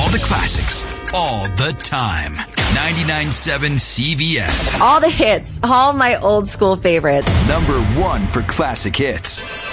All the classics, all the time. 99.7 CVS. All the hits, all my old school favorites. Number 1 for classic hits.